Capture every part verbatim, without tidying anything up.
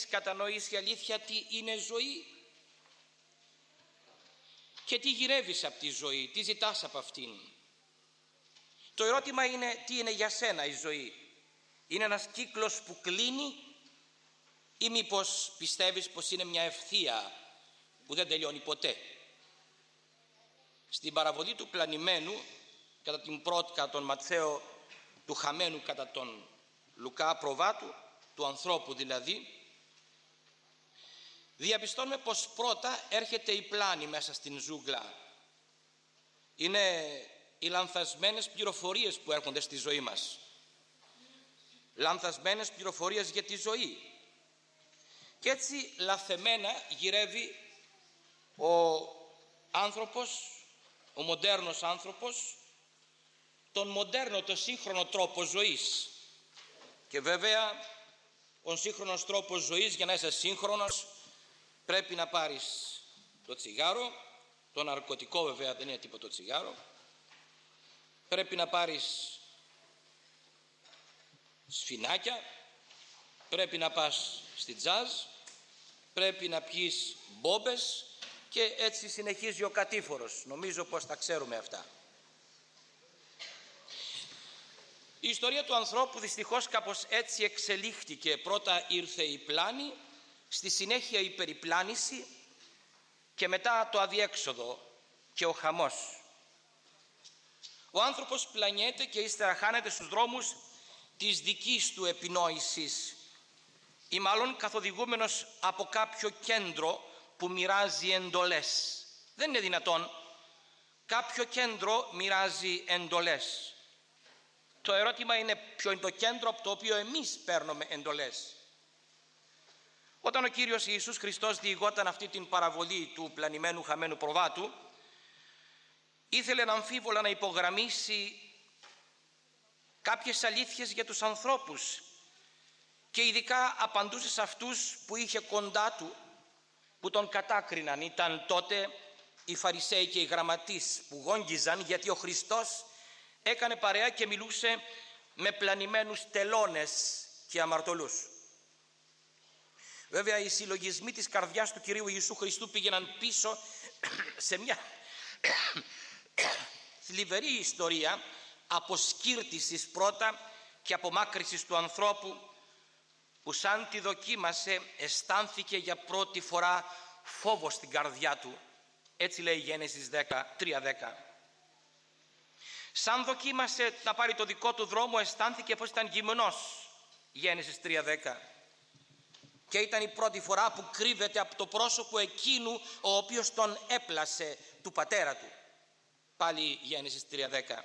κατανοήσει αλήθεια τι είναι ζωή και τι γυρεύεις από τη ζωή, τι ζητάς από αυτήν. Το ερώτημα είναι τι είναι για σένα η ζωή. Είναι ένας κύκλος που κλείνει ή μήπως πιστεύεις πως είναι μια ευθεία που δεν τελειώνει ποτέ. Στην παραβολή του πλανημένου κατά την πρώτη, κατά τον Ματθαίο, του χαμένου κατά τον Λουκά προβάτου, του ανθρώπου δηλαδή, διαπιστώνουμε πως πρώτα έρχεται η πλάνη μέσα στην ζούγκλα. Είναι οι λανθασμένες πληροφορίες που έρχονται στη ζωή μας. Λανθασμένες πληροφορίες για τη ζωή. Και έτσι λαθεμένα γυρεύει ο άνθρωπος, ο μοντέρνος άνθρωπος, τον μοντέρνο, το σύγχρονο τρόπο ζωής. Και βέβαια ο σύγχρονος τρόπος ζωής, για να είσαι σύγχρονος, πρέπει να πάρεις το τσιγάρο, το ναρκωτικό βέβαια δεν είναι τίποτα το τσιγάρο, πρέπει να πάρεις σφινάκια, πρέπει να πας στη τζάζ, πρέπει να πιείς μπόμπες και έτσι συνεχίζει ο κατήφορος. Νομίζω πως τα ξέρουμε αυτά. Η ιστορία του ανθρώπου δυστυχώς κάπως έτσι εξελίχθηκε. Πρώτα ήρθε η πλάνη, στη συνέχεια η περιπλάνηση και μετά το αδιέξοδο και ο χαμός. Ο άνθρωπος πλανιέται και ύστερα χάνεται στους δρόμους της δικής του επινόησης ή μάλλον καθοδηγούμενος από κάποιο κέντρο που μοιράζει εντολές. Δεν είναι δυνατόν. Κάποιο κέντρο μοιράζει εντολές. Το ερώτημα είναι ποιο είναι το κέντρο από το οποίο εμείς παίρνουμε εντολές. Όταν ο Κύριος Ιησούς Χριστός διηγόταν αυτή την παραβολή του πλανημένου χαμένου προβάτου, ήθελε αναμφίβολα να υπογραμμίσει κάποιες αλήθειες για τους ανθρώπους και ειδικά απαντούσε σε αυτούς που είχε κοντά του, που τον κατάκριναν. Ήταν τότε οι Φαρισαίοι και οι γραμματείς που γόγγιζαν γιατί ο Χριστός έκανε παρέα και μιλούσε με πλανημένους τελώνες και αμαρτωλούς. Βέβαια οι συλλογισμοί της καρδιάς του Κυρίου Ιησού Χριστού πήγαιναν πίσω σε μια θλιβερή ιστορία αποσκύρτησης πρώτα και απομάκρυσης του ανθρώπου, που σαν τη δοκίμασε αισθάνθηκε για πρώτη φορά φόβο στην καρδιά του. Έτσι λέει η Γένεσης τρία δέκα. Σαν δοκίμασε να πάρει το δικό του δρόμο, αισθάνθηκε πως ήταν γυμνός. Γένεσης τρία δέκα. Και ήταν η πρώτη φορά που κρύβεται από το πρόσωπο εκείνου ο οποίος τον έπλασε, του πατέρα του. Πάλι Γένεσης τρία δέκα.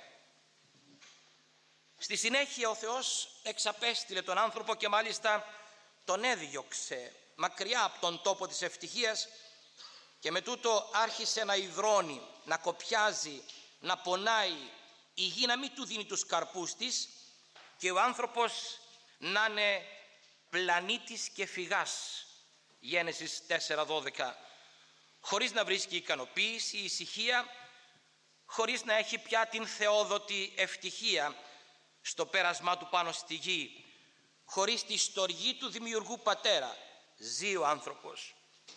Στη συνέχεια ο Θεός εξαπέστειλε τον άνθρωπο και μάλιστα τον έδιωξε μακριά από τον τόπο της ευτυχίας και με τούτο άρχισε να υδρώνει, να κοπιάζει, να πονάει, η γη να μην του δίνει τους καρπούς της και ο άνθρωπος να είναι πλανήτης και φυγάς. Γένεσης τέσσερα δώδεκα. Χωρίς να βρίσκει ικανοποίηση, ησυχία, χωρίς να έχει πια την θεόδοτη ευτυχία στο πέρασμά του πάνω στη γη, χωρίς τη στοργή του δημιουργού πατέρα, ζει ο άνθρωπος.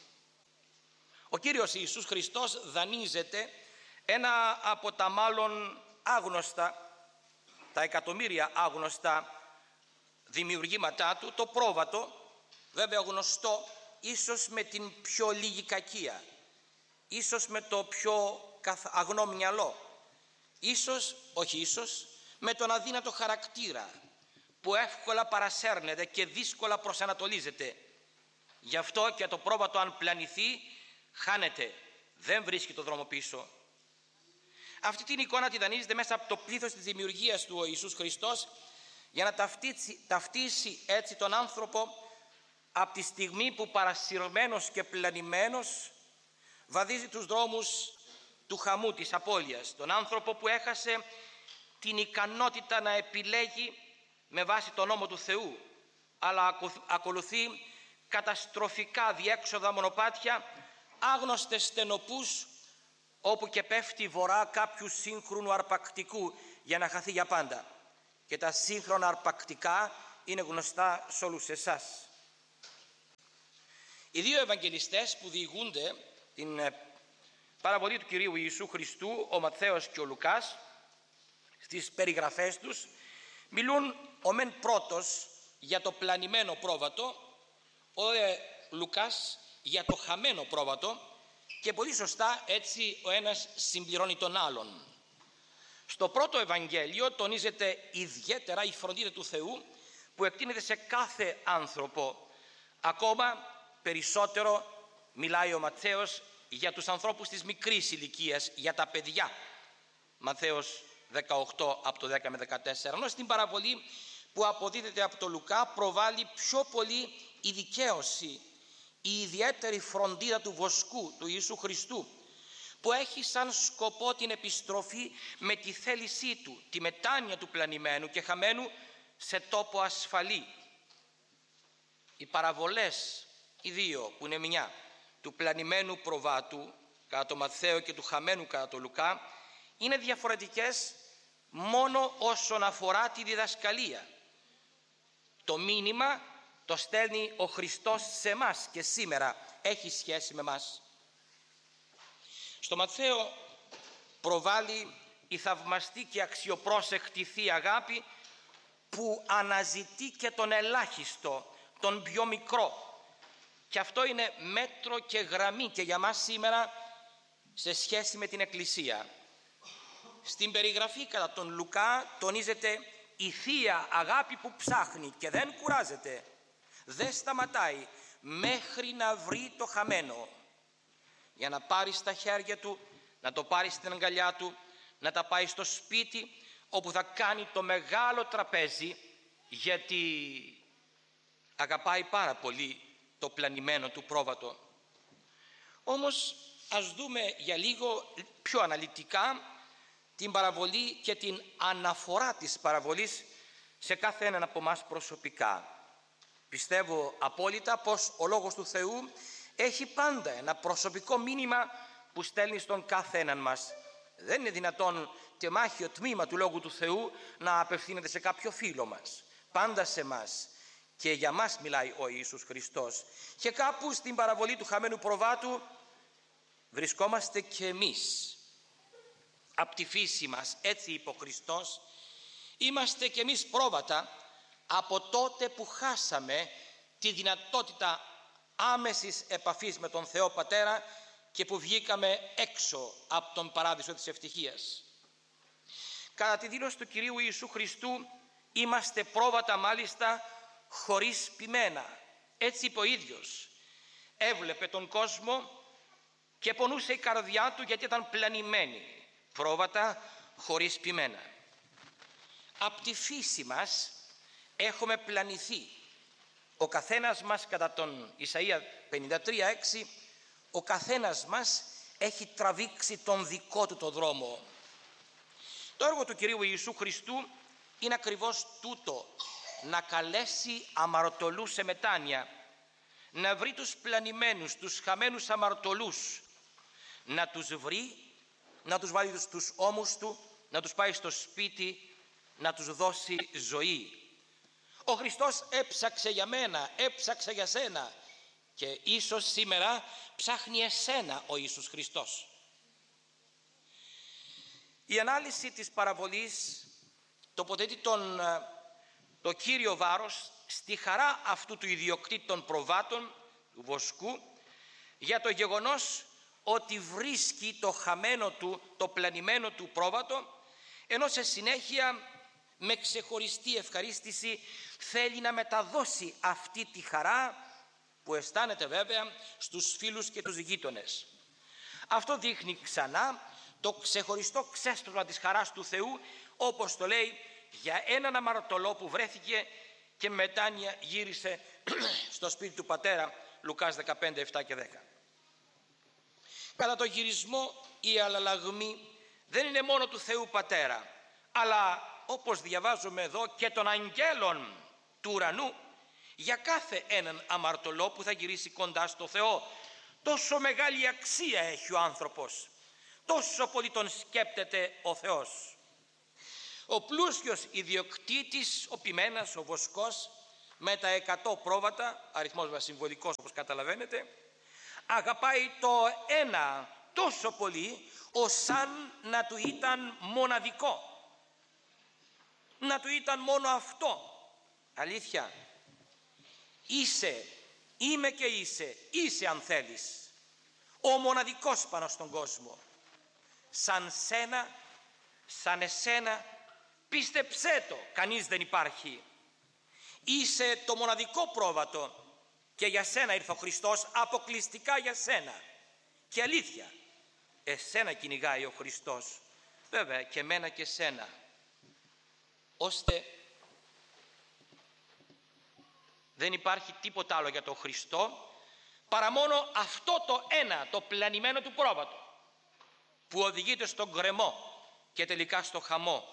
Ο Κύριος Ιησούς Χριστός δανείζεται ένα από τα μάλλον άγνωστα, τα εκατομμύρια άγνωστα δημιουργήματά του, το πρόβατο, βέβαια γνωστό ίσως με την πιο λίγη κακία, ίσως με το πιο αγνό μυαλό, ίσως, όχι ίσως, με τον αδύνατο χαρακτήρα που εύκολα παρασέρνεται και δύσκολα προσανατολίζεται. Γι' αυτό και το πρόβατο αν πλανηθεί χάνεται, δεν βρίσκει το δρόμο πίσω. Αυτή την εικόνα τη δανείζεται μέσα από το πλήθος της δημιουργίας του ο Ιησούς Χριστός για να ταυτίσει, ταυτίσει έτσι τον άνθρωπο από τη στιγμή που παρασυρμένος και πλανημένος βαδίζει τους δρόμους του χαμού, της απώλειας. Τον άνθρωπο που έχασε την ικανότητα να επιλέγει με βάση τον νόμο του Θεού, αλλά ακολουθεί καταστροφικά διέξοδα μονοπάτια, άγνωστες στενοπούς, όπου και πέφτει βορρά κάποιου σύγχρονου αρπακτικού για να χαθεί για πάντα. Και τα σύγχρονα αρπακτικά είναι γνωστά σε όλους εσάς. Οι δύο Ευαγγελιστές που διηγούνται την παραβολή του Κυρίου Ιησού Χριστού, ο Ματθαίος και ο Λουκάς, στις περιγραφές τους μιλούν ο μεν πρώτος για το πλανημένο πρόβατο, ο ε, Λουκάς για το χαμένο πρόβατο, και πολύ σωστά έτσι ο ένας συμπληρώνει τον άλλον. Στο πρώτο Ευαγγέλιο τονίζεται ιδιαίτερα η φροντίδα του Θεού που εκτείνεται σε κάθε άνθρωπο. Ακόμα περισσότερο μιλάει ο Ματθαίος για τους ανθρώπους της μικρής ηλικίας, για τα παιδιά. Ματθαίος δεκαοκτώ από το δέκα με δεκατέσσερα. Ενώ στην παραβολή που αποδίδεται από το Λουκά προβάλλει πιο πολύ η δικαίωση, η ιδιαίτερη φροντίδα του βοσκού του Ιησού Χριστού, που έχει σαν σκοπό την επιστροφή με τη θέλησή του, τη μετάνοια του πλανημένου και χαμένου σε τόπο ασφαλή. Οι παραβολές, οι δύο που είναι μια, του πλανημένου προβάτου κατά το Ματθαίο και του χαμένου κατά το Λουκά, είναι διαφορετικές μόνο όσον αφορά τη διδασκαλία. Το μήνυμα το στέλνει ο Χριστός σε εμάς και σήμερα έχει σχέση με εμάς. Στο Ματθαίο προβάλλει η θαυμαστή και αξιοπρόσεκτη Θεία Αγάπη που αναζητεί και τον ελάχιστο, τον πιο μικρό. Και αυτό είναι μέτρο και γραμμή και για μας σήμερα σε σχέση με την Εκκλησία. Στην περιγραφή κατά τον Λουκά τονίζεται η Θεία Αγάπη που ψάχνει και δεν κουράζεται, δεν σταματάει μέχρι να βρει το χαμένο, για να πάρει στα χέρια του, να το πάρει στην αγκαλιά του, να τα πάει στο σπίτι όπου θα κάνει το μεγάλο τραπέζι, γιατί αγαπάει πάρα πολύ το πλανημένο του πρόβατο. Όμως ας δούμε για λίγο πιο αναλυτικά την παραβολή και την αναφορά της παραβολής σε κάθε έναν από εμάς προσωπικά. Πιστεύω απόλυτα πως ο Λόγος του Θεού έχει πάντα ένα προσωπικό μήνυμα που στέλνει στον κάθε έναν μας. Δεν είναι δυνατόν τεμάχιο τμήμα του Λόγου του Θεού να απευθύνεται σε κάποιο φίλο μας. Πάντα σε μας. Και για μας μιλάει ο Ιησούς Χριστός. Και κάπου στην παραβολή του χαμένου προβάτου βρισκόμαστε και εμείς. Απ' τη φύση μας, έτσι είπε ο Χριστός, είμαστε και εμείς πρόβατα από τότε που χάσαμε τη δυνατότητα άμεσης επαφής με τον Θεό Πατέρα και που βγήκαμε έξω από τον παράδεισο της ευτυχίας. Κατά τη δήλωση του Κυρίου Ιησού Χριστού είμαστε πρόβατα μάλιστα χωρίς ποιμένα. Έτσι είπε ο ίδιος. Έβλεπε τον κόσμο και πονούσε η καρδιά του γιατί ήταν πλανημένη. Πρόβατα χωρίς ποιμένα. Απ' τη φύση μας έχουμε πλανηθεί. Ο καθένας μας, κατά τον Ισαΐα πενήντα τρία έξι, ο καθένας μας έχει τραβήξει τον δικό του το δρόμο. Το έργο του Κυρίου Ιησού Χριστού είναι ακριβώς τούτο, να καλέσει αμαρτωλούς σε μετάνοια, να βρει τους πλανημένους, τους χαμένους αμαρτωλούς, να τους βρει, να τους βάλει στους ώμους του, να τους πάει στο σπίτι, να τους δώσει ζωή. Ο Χριστός έψαξε για μένα, έψαξε για σένα και ίσως σήμερα ψάχνει εσένα ο Ιησούς Χριστός. Η ανάλυση της παραβολής τοποθετεί τον, το κύριο βάρος στη χαρά αυτού του ιδιοκτήτη των προβάτων, του βοσκού, για το γεγονός ότι βρίσκει το χαμένο του, το πλανημένο του πρόβατο, ενώ σε συνέχεια με ξεχωριστή ευχαρίστηση θέλει να μεταδώσει αυτή τη χαρά που αισθάνεται βέβαια στους φίλους και τους γείτονες. Αυτό δείχνει ξανά το ξεχωριστό ξέσπασμα της χαράς του Θεού, όπως το λέει για έναν αμαρτωλό που βρέθηκε και μετάνοια γύρισε στο σπίτι του πατέρα, Λουκάς δεκαπέντε επτά και δέκα. Κατά το γυρισμό η αλλαλαγμή δεν είναι μόνο του Θεού Πατέρα, αλλά όπως διαβάζουμε εδώ και των αγγέλων του ουρανού για κάθε έναν αμαρτωλό που θα γυρίσει κοντά στο Θεό. Τόσο μεγάλη αξία έχει ο άνθρωπος, τόσο πολύ τον σκέπτεται ο Θεός. Ο πλούσιος ιδιοκτήτης, ο ποιμένας, ο βοσκός, με τα εκατό πρόβατα, αριθμός βέβαια συμβολικός όπως καταλαβαίνετε, αγαπάει το ένα τόσο πολύ ώσαν να του ήταν μοναδικό, να του ήταν μόνο αυτό. Αλήθεια, είσαι, είμαι και είσαι, είσαι αν θέλεις, ο μοναδικός πάνω στον κόσμο. Σαν σένα, σαν εσένα, πίστεψέ το, κανείς δεν υπάρχει. Είσαι το μοναδικό πρόβατο και για σένα ήρθε ο Χριστός, αποκλειστικά για σένα. Και αλήθεια, εσένα κυνηγάει ο Χριστός, βέβαια και εμένα και σένα, ώστε δεν υπάρχει τίποτα άλλο για τον Χριστό παρά μόνο αυτό το ένα, το πλανημένο του πρόβατο, που οδηγείται στον γκρεμό και τελικά στο χαμό.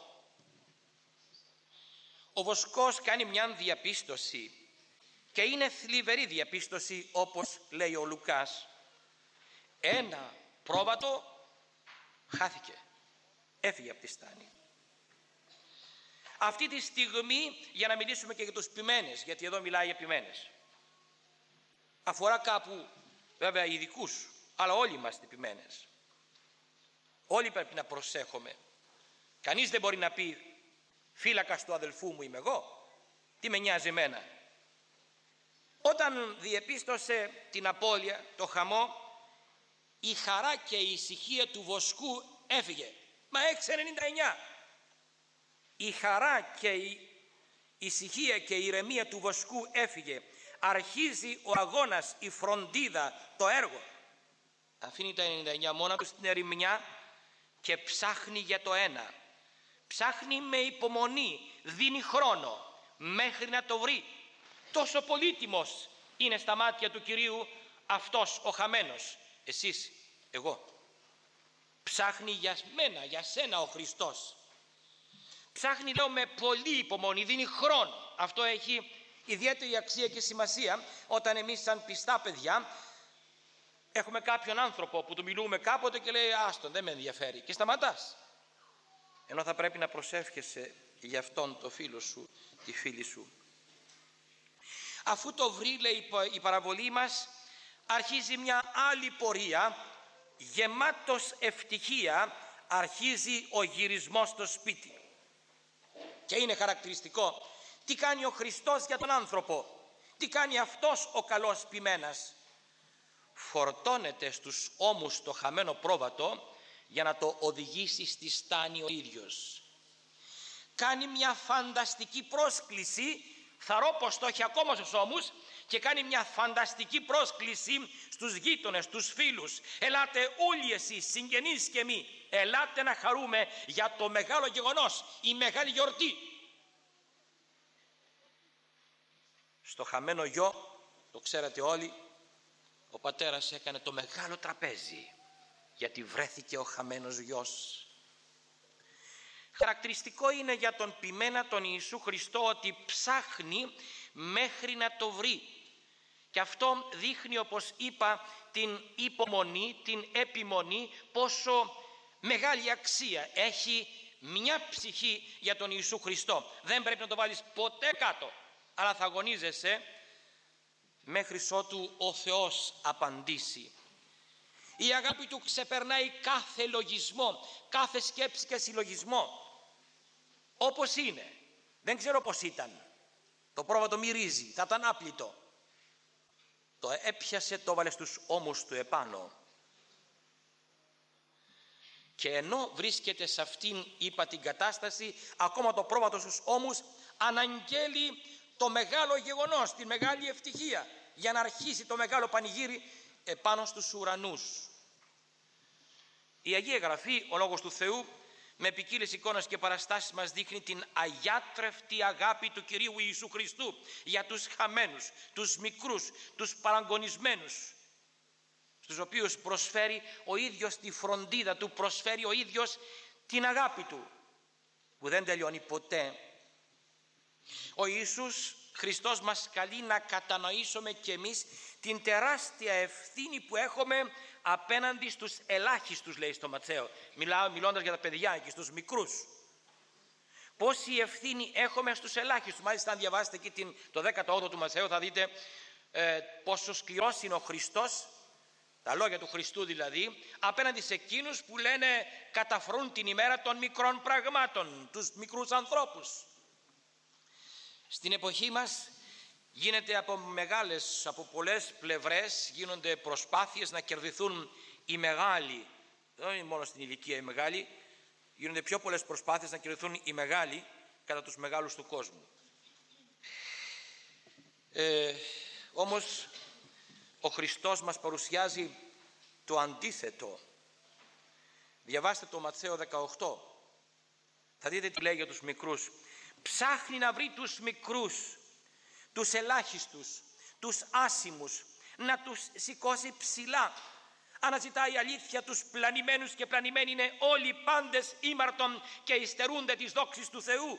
Ο Βοσκός κάνει μια διαπίστωση και είναι θλιβερή διαπίστωση, όπως λέει ο Λουκάς. Ένα πρόβατο χάθηκε, έφυγε από τη στάνη. Αυτή τη στιγμή, για να μιλήσουμε και για τους ποιμένες, γιατί εδώ μιλάει για ποιμένες, αφορά κάπου βέβαια ειδικούς, αλλά όλοι είμαστε ποιμένες. Όλοι πρέπει να προσέχουμε. Κανείς δεν μπορεί να πει φύλακας του αδελφού μου είμαι εγώ, τι με νοιάζει εμένα. Όταν διεπίστωσε την απώλεια, το χαμό, η χαρά και η ησυχία του Βοσκού έφυγε. Μα έξι ενενήντα εννιά. Η χαρά και η ησυχία και η ηρεμία του Βοσκού έφυγε. Αρχίζει ο αγώνας, η φροντίδα, το έργο. Αφήνει τα ενενήντα εννιά μόνα του στην ερημιά και ψάχνει για το ένα. Ψάχνει με υπομονή, δίνει χρόνο μέχρι να το βρει. Τόσο πολύτιμος είναι στα μάτια του Κυρίου αυτός ο χαμένος. Εσείς, εγώ. Ψάχνει για μένα, για σένα ο Χριστός. Ψάχνει, λέω, με πολύ υπομονή, δίνει χρόνο. Αυτό έχει ιδιαίτερη αξία και σημασία όταν εμείς σαν πιστά παιδιά έχουμε κάποιον άνθρωπο που του μιλούμε κάποτε και λέει άστον, δεν με ενδιαφέρει, και σταματάς. Ενώ θα πρέπει να προσεύχεσαι για αυτόν το φίλο σου, τη φίλη σου. Αφού το βρει, λέει η παραβολή μας, αρχίζει μια άλλη πορεία, γεμάτος ευτυχία αρχίζει ο γυρισμός στο σπίτι. Και είναι χαρακτηριστικό τι κάνει ο Χριστός για τον άνθρωπο, τι κάνει αυτός ο καλός ποιμένας. Φορτώνεται στους ώμους το χαμένο πρόβατο για να το οδηγήσει στη στάνη ο ίδιος. Κάνει μια φανταστική πρόσκληση, θαρώ πως το έχει ακόμα στους ώμους, και κάνει μια φανταστική πρόσκληση στους γείτονες, τους φίλους. Ελάτε όλοι εσείς, συγγενείς και μη, ελάτε να χαρούμε για το μεγάλο γεγονός, η μεγάλη γιορτή. Στο χαμένο γιο, το ξέρατε όλοι, ο πατέρας έκανε το μεγάλο τραπέζι, γιατί βρέθηκε ο χαμένος γιος. Χαρακτηριστικό είναι για τον ποιμένα τον Ιησού Χριστό ότι ψάχνει μέχρι να το βρει. Και αυτό δείχνει, όπως είπα, την υπομονή, την επιμονή, πόσο μεγάλη αξία έχει μια ψυχή για τον Ιησού Χριστό. Δεν πρέπει να το βάλεις ποτέ κάτω, αλλά θα αγωνίζεσαι μέχρι ότου ο Θεός απαντήσει. Η αγάπη του ξεπερνάει κάθε λογισμό, κάθε σκέψη και συλλογισμό. Όπως είναι, δεν ξέρω πώς ήταν, το πρόβατο μυρίζει, θα ήταν άπλυτο. Το έπιασε, το βάλε στους ώμους του επάνω. Και ενώ βρίσκεται σε αυτήν, είπα, την κατάσταση, ακόμα το πρόβατο στους ώμους αναγγέλει το μεγάλο γεγονός, τη μεγάλη ευτυχία, για να αρχίσει το μεγάλο πανηγύρι επάνω στους ουρανούς. Η Αγία Γραφή, ο Λόγος του Θεού, με ποικίλες εικόνες και παραστάσεις μας δείχνει την αγιάτρευτη αγάπη του Κυρίου Ιησού Χριστού για τους χαμένους, τους μικρούς, τους παραγωνισμένους, στους οποίους προσφέρει ο ίδιος τη φροντίδα του, προσφέρει ο ίδιος την αγάπη του, που δεν τελειώνει ποτέ. Ο Ιησούς Χριστός μας καλεί να κατανοήσουμε κι εμείς την τεράστια ευθύνη που έχουμε απέναντι στους ελάχιστους, λέει στο Ματθαίο, μιλάω μιλώντας για τα παιδιά και στους μικρούς, Πόση ευθύνη έχουμε στους ελάχιστους. Μάλιστα αν διαβάσετε εκεί την, το δέκατο όγδοο του Ματθαίου θα δείτε ε, πόσο σκληρός είναι ο Χριστός, τα λόγια του Χριστού δηλαδή, απέναντι σε εκείνους που λένε καταφρούν την ημέρα των μικρών πραγμάτων, τους μικρούς ανθρώπους. Στην εποχή μας γίνεται από μεγάλες, από πολλές πλευρές γίνονται προσπάθειες να κερδιθούν οι μεγάλοι. Δεν είναι μόνο στην ηλικία οι μεγάλοι, γίνονται πιο πολλές προσπάθειες να κερδιθούν οι μεγάλοι κατά τους μεγάλους του κόσμου. Ε, όμως ο Χριστός μας παρουσιάζει το αντίθετο. Διαβάστε το Ματθαίο δεκαοκτώ. Θα δείτε τι λέει για τους μικρούς. Ψάχνει να βρει τους μικρούς, τους ελάχιστους, τους άσημους, να τους σηκώσει ψηλά. Αναζητάει αλήθεια τους πλανημένους και πλανημένοι είναι όλοι πάντες ήμαρτον και υστερούνται της δόξης του Θεού.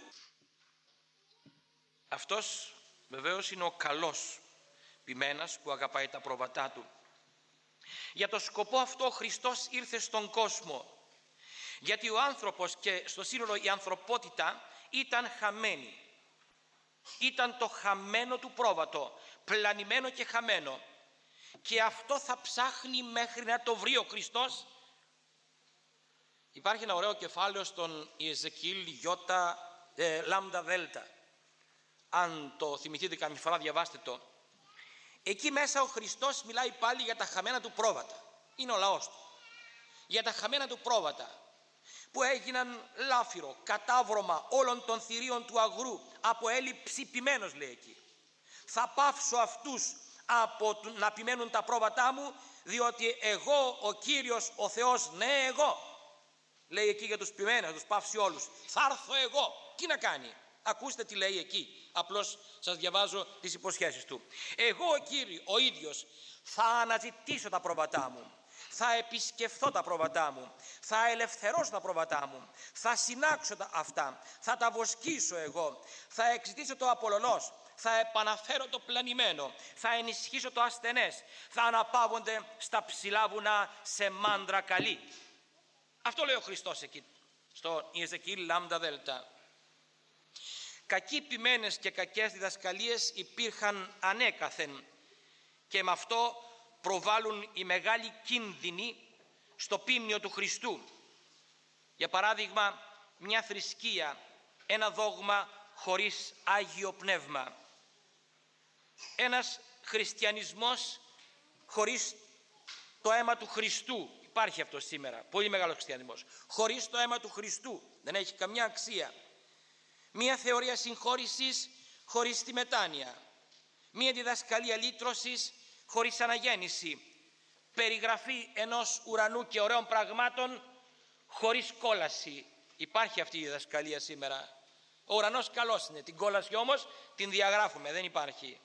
Αυτός βεβαίως είναι ο καλός ποιμένας που αγαπάει τα πρόβατά του. Για το σκοπό αυτό ο Χριστός ήρθε στον κόσμο. Γιατί ο άνθρωπος και στο σύνολο η ανθρωπότητα ήταν χαμένη. Ήταν το χαμένο του πρόβατο, πλανημένο και χαμένο. Και αυτό θα ψάχνει μέχρι να το βρει ο Χριστός. Υπάρχει ένα ωραίο κεφάλαιο στον Ιεζεκιήλ Ιώτα ε, Λάμδα Δέλτα. Αν το θυμηθείτε καμιά φορά διαβάστε το. Εκεί μέσα ο Χριστός μιλάει πάλι για τα χαμένα του πρόβατα. Είναι ο λαός του. Για τα χαμένα του πρόβατα που έγιναν λάφυρο, κατάβρωμα όλων των θηρίων του αγρού από έλλειψη ποιμένος, λέει εκεί. Θα πάυσω αυτούς από να ποιμένουν τα πρόβατά μου, διότι εγώ ο Κύριος ο Θεός, ναι εγώ, λέει εκεί για τους ποιμένους, τους πάυσει όλους. Θα έρθω εγώ. Τι να κάνει? Ακούστε τι λέει εκεί. Απλώς σας διαβάζω τις υποσχέσεις του. Εγώ ο Κύριος ο ίδιος θα αναζητήσω τα πρόβατά μου. Θα επισκεφθώ τα πρόβατά μου, θα ελευθερώσω τα πρόβατά μου, θα συνάξω τα αυτά, θα τα βοσκήσω εγώ, θα εξητήσω το απολωνός, θα επαναφέρω το πλανημένο, θα ενισχύσω το ασθενές, θα αναπαύονται στα ψηλά βουνά σε μάντρα καλή. Αυτό λέει ο Χριστός εκεί, στο Ιεζεκιήλ Λάμδα Δέλτα. Κακοί ποιμένες και κακές διδασκαλίες υπήρχαν ανέκαθεν και με αυτό προβάλλουν οι μεγάλοι κίνδυνοι στο ποίμνιο του Χριστού. Για παράδειγμα, μια θρησκεία, ένα δόγμα χωρίς Άγιο Πνεύμα. Ένας χριστιανισμός χωρίς το αίμα του Χριστού. Υπάρχει αυτό σήμερα, πολύ μεγάλος χριστιανισμός. Χωρίς το αίμα του Χριστού δεν έχει καμιά αξία. Μια θεωρία συγχώρησης χωρίς τη μετάνοια. Μια διδασκαλία λύτρωσης χωρίς αναγέννηση. Περιγραφή ενός ουρανού και ωραίων πραγμάτων χωρίς κόλαση. Υπάρχει αυτή η διδασκαλία σήμερα. Ο ουρανός καλός είναι, την κόλαση όμως την διαγράφουμε, δεν υπάρχει.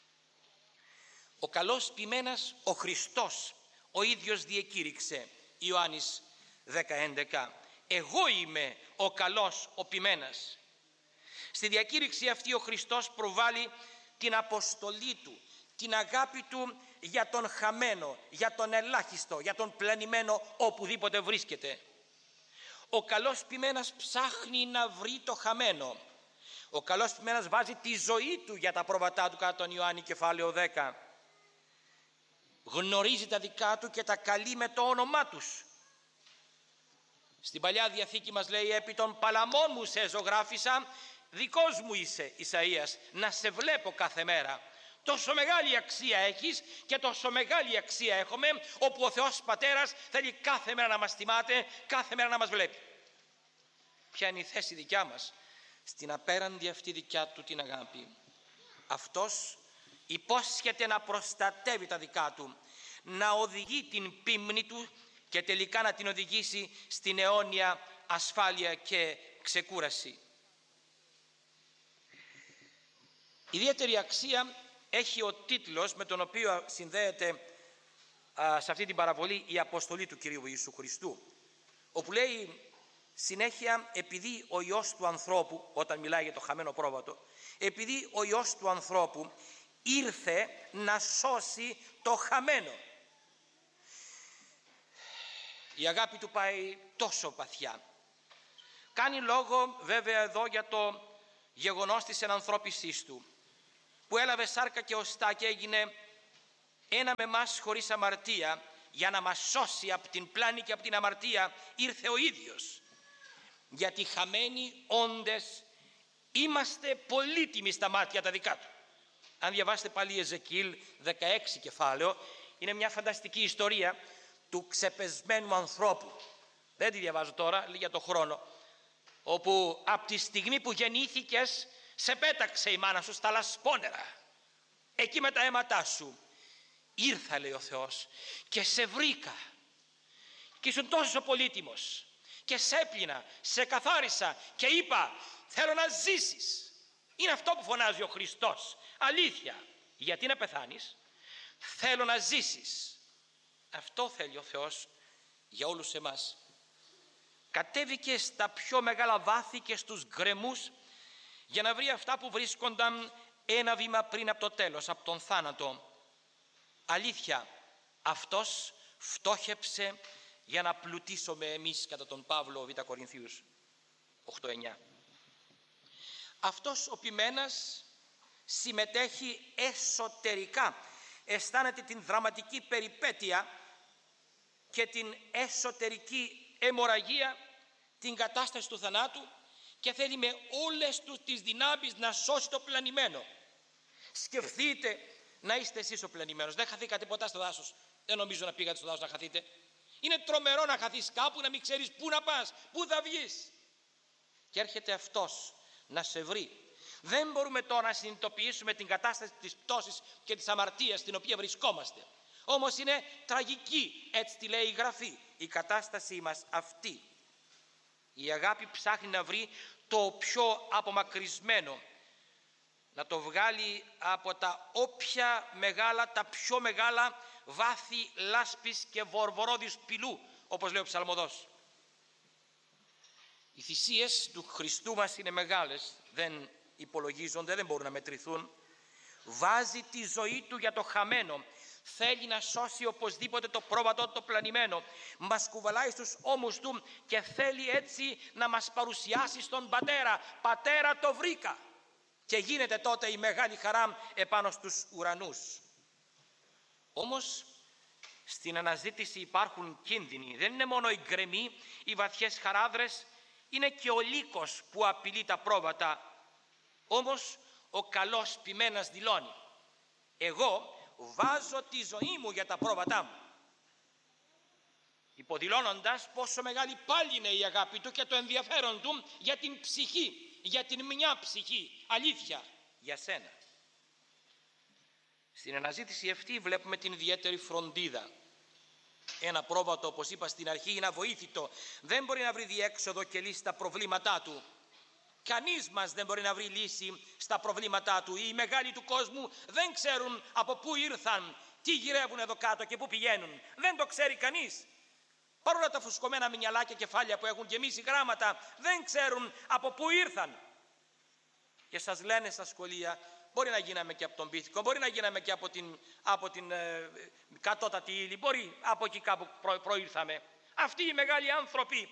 Ο καλός ποιμένας ο Χριστός ο ίδιος διεκήρυξε, Ιωάννης δέκα έντεκα. Εγώ είμαι ο καλός ο ποιμένας. Στη διακήρυξη αυτή ο Χριστός προβάλλει την αποστολή του, την αγάπη του για τον χαμένο, για τον ελάχιστο, για τον πλανημένο οπουδήποτε βρίσκεται. Ο καλός ποιμένας ψάχνει να βρει το χαμένο. Ο καλός ποιμένας βάζει τη ζωή του για τα πρόβατά του κατά τον Ιωάννη κεφάλαιο δέκα. Γνωρίζει τα δικά του και τα καλεί με το όνομά τους. Στην Παλιά Διαθήκη μας λέει επί των παλαμών μου σε ζωγράφισα, δικός μου είσαι Ισαΐας, να σε βλέπω κάθε μέρα. Τόσο μεγάλη αξία έχεις και τόσο μεγάλη αξία έχουμε, όπου ο Θεός Πατέρας θέλει κάθε μέρα να μας τιμάται, κάθε μέρα να μας βλέπει. Ποια είναι η θέση δικιά μας? Στην απέραντη αυτή δικιά του την αγάπη. Αυτός υπόσχεται να προστατεύει τα δικά του, να οδηγεί την πίμνη του και τελικά να την οδηγήσει στην αιώνια ασφάλεια και ξεκούραση. Ιδιαίτερη αξία έχει ο τίτλος με τον οποίο συνδέεται α, σε αυτή την παραβολή η αποστολή του Κυρίου Ιησού Χριστού, όπου λέει συνέχεια, επειδή ο Υιός του ανθρώπου, όταν μιλάει για το χαμένο πρόβατο, επειδή ο Υιός του ανθρώπου ήρθε να σώσει το χαμένο. Η αγάπη του πάει τόσο βαθιά, κάνει λόγο βέβαια εδώ για το γεγονός της ενανθρώπισής του, που έλαβε σάρκα και οστά και έγινε ένα με εμάς χωρίς αμαρτία, για να μας σώσει από την πλάνη και από την αμαρτία ήρθε ο ίδιος. Γιατί χαμένοι όντες είμαστε πολύτιμοι στα μάτια τα δικά του. Αν διαβάσετε πάλι Εζεκιήλ δεκαέξι κεφάλαιο, είναι μια φανταστική ιστορία του ξεπεσμένου ανθρώπου. Δεν τη διαβάζω τώρα για το χρόνο, όπου από τη στιγμή που γεννήθηκες σε πέταξε η μάνα σου στα λασπόνερα, εκεί με τα αίματά σου. Ήρθα, λέει ο Θεός, και σε βρήκα και ήσουν τόσο πολύτιμος και σε έπλυνα, σε καθάρισα και είπα θέλω να ζήσεις. Είναι αυτό που φωνάζει ο Χριστός. Αλήθεια. Γιατί να πεθάνεις? Θέλω να ζήσεις. Αυτό θέλει ο Θεός για όλους εμάς. Κατέβηκε στα πιο μεγάλα βάθη και στους γκρεμούς για να βρει αυτά που βρίσκονταν ένα βήμα πριν από το τέλος, από τον θάνατο. Αλήθεια, αυτός φτώχεψε για να πλουτίσουμε εμείς, κατά τον Παύλο, Β' Κορινθίους οκτώ εννιά. Αυτός ο ποιμένας συμμετέχει εσωτερικά, αισθάνεται την δραματική περιπέτεια και την εσωτερική αιμορραγία, την κατάσταση του θανάτου, και θέλει με όλες του τις δυνάμεις να σώσει το πλανημένο. Σκεφτείτε να είστε εσείς ο πλανημένος. Δεν χαθήκατε ποτέ στο δάσος. Δεν νομίζω να πήγατε στο δάσος να χαθείτε. Είναι τρομερό να χαθείς κάπου, να μην ξέρεις πού να πας, πού θα βγεις. Και έρχεται αυτός να σε βρει. Δεν μπορούμε τώρα να συνειδητοποιήσουμε την κατάσταση της πτώσης και της αμαρτίας στην οποία βρισκόμαστε. Όμως είναι τραγική, έτσι τη λέει η Γραφή, η κατάστασή μας αυτή. Η αγάπη ψάχνει να βρει το πιο απομακρυσμένο, να το βγάλει από τα όποια μεγάλα, τα πιο μεγάλα βάθη λάσπης και βορβορόδης πυλού, όπως λέει ο ψαλμοδός. Οι θυσίες του Χριστού μας είναι μεγάλες, δεν υπολογίζονται, δεν μπορούν να μετρηθούν. Βάζει τη ζωή του για το χαμένο. Θέλει να σώσει οπωσδήποτε το πρόβατο το πλανημένο. Μας κουβαλάει στους ώμους του και θέλει έτσι να μας παρουσιάσει στον Πατέρα. Πατέρα, το βρήκα. Και γίνεται τότε η μεγάλη χαρά επάνω στους ουρανούς. Όμως στην αναζήτηση υπάρχουν κίνδυνοι. Δεν είναι μόνο οι γκρεμοί, οι βαθιές χαράδρες, είναι και ο λύκος που απειλεί τα πρόβατα. Όμως ο καλός ποιμένας δηλώνει: εγώ βάζω τη ζωή μου για τα πρόβατά μου, υποδηλώνοντας πόσο μεγάλη πάλι είναι η αγάπη του και το ενδιαφέρον του για την ψυχή, για την μια ψυχή, αλήθεια, για σένα. Στην αναζήτηση αυτή βλέπουμε την ιδιαίτερη φροντίδα. Ένα πρόβατο, όπως είπα στην αρχή, είναι αβοήθητο. Δεν μπορεί να βρει διέξοδο και λύση στα προβλήματά του. Κανείς μας δεν μπορεί να βρει λύση στα προβλήματά του. Οι μεγάλοι του κόσμου δεν ξέρουν από πού ήρθαν, τι γυρεύουν εδώ κάτω και πού πηγαίνουν. Δεν το ξέρει κανείς. Παρόλα τα φουσκωμένα μυαλά και κεφάλια που έχουν γεμίσει γράμματα, δεν ξέρουν από πού ήρθαν. Και σας λένε στα σχολεία, μπορεί να γίναμε και από τον Πίθηκο, μπορεί να γίναμε και από την, από την ε, κατώτατη ύλη, μπορεί από εκεί κάπου προ, προήρθαμε. Αυτοί οι μεγάλοι άνθρωποι.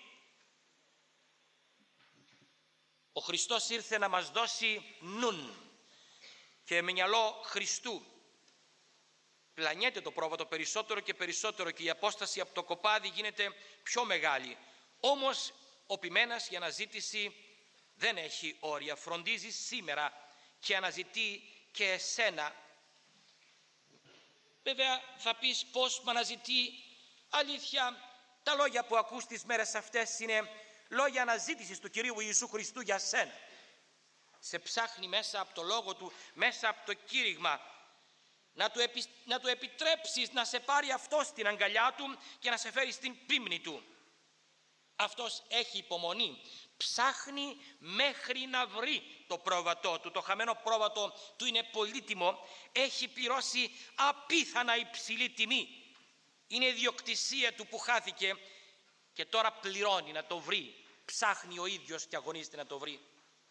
Ο Χριστός ήρθε να μας δώσει νουν και μυαλό Χριστού. Πλανιέται το πρόβατο περισσότερο και περισσότερο και η απόσταση από το κοπάδι γίνεται πιο μεγάλη. Όμως ο ποιμένας η αναζήτηση δεν έχει όρια. Φροντίζει σήμερα και αναζητεί και εσένα. Βέβαια θα πεις πώς με αναζητεί. Αλήθεια, τα λόγια που ακούς τις μέρες αυτές είναι λόγια αναζήτησης του Κυρίου Ιησού Χριστού για σένα. Σε ψάχνει μέσα από το λόγο του, μέσα από το κήρυγμα, να του, επι, να του επιτρέψεις να σε πάρει αυτό στην αγκαλιά του και να σε φέρει στην πίμνη του. Αυτός έχει υπομονή. Ψάχνει μέχρι να βρει το πρόβατό του. Το χαμένο πρόβατο του είναι πολύτιμο. Έχει πληρώσει απίθανα υψηλή τιμή. Είναι ιδιοκτησία του που χάθηκε και τώρα πληρώνει να το βρει. Ψάχνει ο ίδιος και αγωνίζεται να το βρει.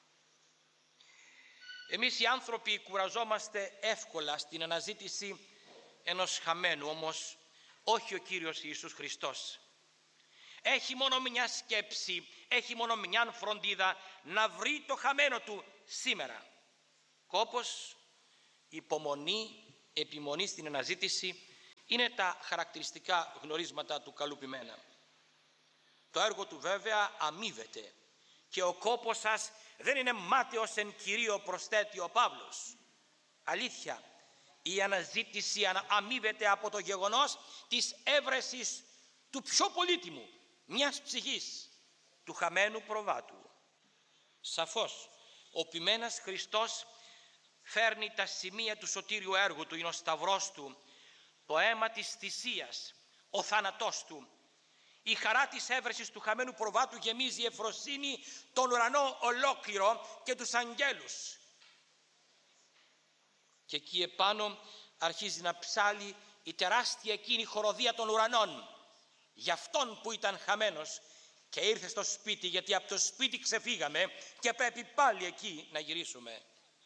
Εμείς οι άνθρωποι κουραζόμαστε εύκολα στην αναζήτηση ενός χαμένου, όμως όχι ο Κύριος Ιησούς Χριστός. έχει μόνο μια σκέψη, έχει μόνο μια φροντίδα, να βρει το χαμένο του σήμερα. Κόπος, υπομονή, επιμονή στην αναζήτηση είναι τα χαρακτηριστικά γνωρίσματα του καλού ποιμένα. Το έργο του βέβαια αμείβεται και ο κόπος σας δεν είναι μάταιος εν κυρίω, προσθέτει ο Παύλος. Αλήθεια, η αναζήτηση αμείβεται από το γεγονός της έβρεσης του πιο πολύτιμου μιας ψυχής, του χαμένου προβάτου. Σαφώς, ο ποιμένας Χριστός φέρνει τα σημεία του σωτήριου έργου του, είναι ο σταυρός του, το αίμα της θυσίας, ο θάνατός του. Η χαρά της έβρεσης του χαμένου προβάτου γεμίζει ευφροσύνη τον ουρανό ολόκληρο και τους αγγέλους. Και εκεί επάνω αρχίζει να ψάλει η τεράστια εκείνη χοροδία των ουρανών για αυτόν που ήταν χαμένος και ήρθε στο σπίτι, γιατί από το σπίτι ξεφύγαμε και πρέπει πάλι εκεί να γυρίσουμε.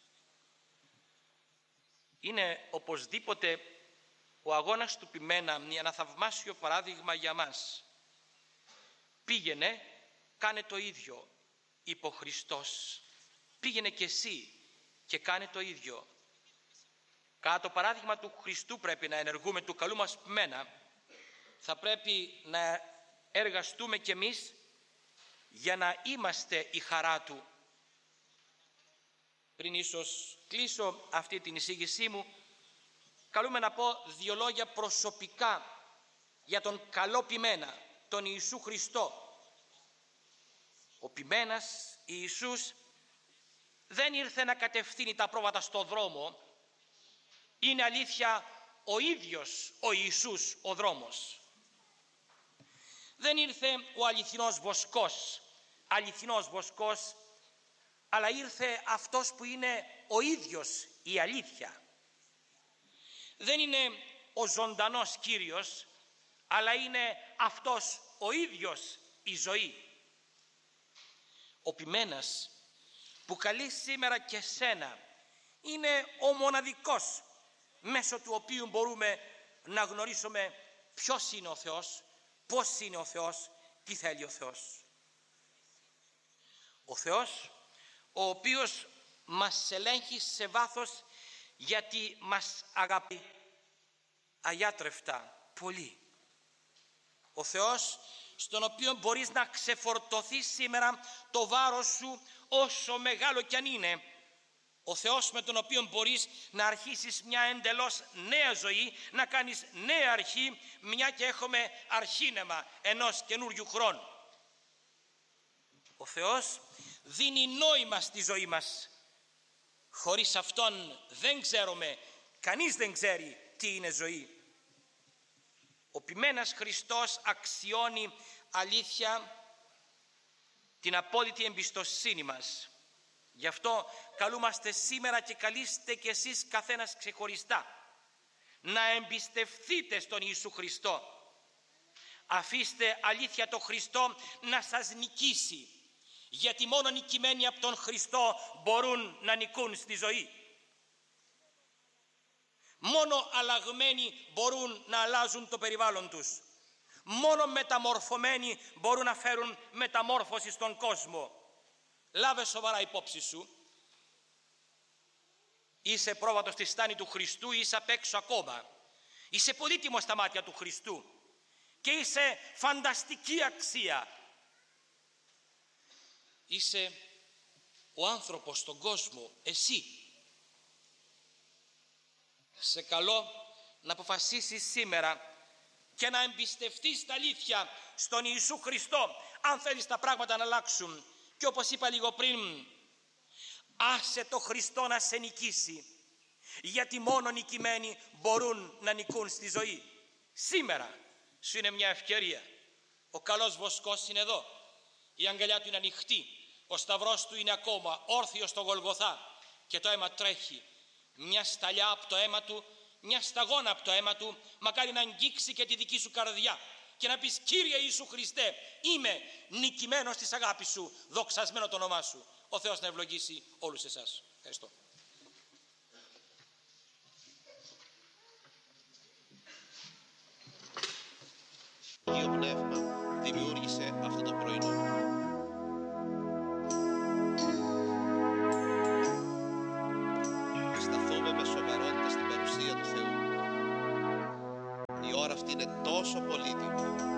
Είναι οπωσδήποτε ο αγώνας του ποιμένα ένα θαυμάσιο παράδειγμα για μας. Πήγαινε, κάνε το ίδιο, είπε ο Χριστός. Πήγαινε και εσύ και κάνε το ίδιο. Κατά το παράδειγμα του Χριστού πρέπει να ενεργούμε, του καλού μας ποιμένα. Θα πρέπει να εργαστούμε κι εμείς για να είμαστε η χαρά του. Πριν ίσως κλείσω αυτή την εισήγησή μου, καλούμε να πω δύο λόγια προσωπικά για τον καλό ποιμένα, τον Ιησού Χριστό. Ο ποιμένας Ιησούς δεν ήρθε να κατευθύνει τα πρόβατα στο δρόμο. Είναι αλήθεια ο ίδιος ο Ιησούς ο δρόμος. Δεν ήρθε ο αληθινός βοσκός, αληθινός βοσκός, αλλά ήρθε αυτός που είναι ο ίδιος η αλήθεια. Δεν είναι ο ζωντανός Κύριος, αλλά είναι αυτός ο ίδιος η ζωή. Ο ποιμένας που καλεί σήμερα και σένα είναι ο μοναδικός μέσω του οποίου μπορούμε να γνωρίσουμε ποιος είναι ο Θεός, πώς είναι ο Θεός, τι θέλει ο Θεός. Ο Θεός ο οποίος μας ελέγχει σε βάθος, γιατί μας αγαπεί αγιάτρευτα πολύ. Ο Θεός στον οποίο μπορείς να ξεφορτωθείς σήμερα το βάρος σου όσο μεγάλο κι αν είναι. Ο Θεός με τον οποίο μπορείς να αρχίσεις μια εντελώς νέα ζωή, να κάνεις νέα αρχή, μια και έχουμε αρχήνεμα ενός καινούριου χρόνου. Ο Θεός δίνει νόημα στη ζωή μας. Χωρίς Αυτόν δεν ξέρουμε, κανείς δεν ξέρει τι είναι ζωή. Ο ποιμένας Χριστός αξιώνει αλήθεια την απόλυτη εμπιστοσύνη μας. Γι' αυτό καλούμαστε σήμερα και καλείστε κι εσείς καθένας ξεχωριστά να εμπιστευθείτε στον Ιησού Χριστό. Αφήστε αλήθεια το Χριστό να σας νικήσει, γιατί μόνο νικημένοι από τον Χριστό μπορούν να νικούν στη ζωή. Μόνο αλλαγμένοι μπορούν να αλλάζουν το περιβάλλον τους. Μόνο μεταμορφωμένοι μπορούν να φέρουν μεταμόρφωση στον κόσμο. Λάβε σοβαρά υπόψη σου. Είσαι πρόβατος στη στάνη του Χριστού, είσαι απ' έξω ακόμα. Είσαι πολύτιμος στα μάτια του Χριστού και είσαι φανταστική αξία. Είσαι ο άνθρωπος στον κόσμο, εσύ. Σε καλώ να αποφασίσεις σήμερα και να εμπιστευτείς τα αλήθεια στον Ιησού Χριστό, αν θέλεις τα πράγματα να αλλάξουν. Και όπως είπα λίγο πριν, άσε το Χριστό να σε νικήσει, γιατί μόνο νικημένοι μπορούν να νικούν στη ζωή. Σήμερα σου είναι μια ευκαιρία. Ο καλός βοσκός είναι εδώ, η αγκαλιά του είναι ανοιχτή, ο σταυρός του είναι ακόμα όρθιος στο Γολγοθά και το αίμα τρέχει. Μια σταλιά από το αίμα του, μια σταγόνα από το αίμα του, μακάρι να αγγίξει και τη δική σου καρδιά και να πεις: Κύριε Ιησού Χριστέ, είμαι νικημένος της αγάπης σου, δοξασμένο το όνομά σου. Ο Θεός να ευλογήσει όλους εσάς. Ευχαριστώ. Πνεύμα δημιούργησε αυτό το πρωινό. Σταθούμε με σοβαρότητα στην παρουσία του Θεού. Η ώρα αυτή είναι τόσο πολύτιμη.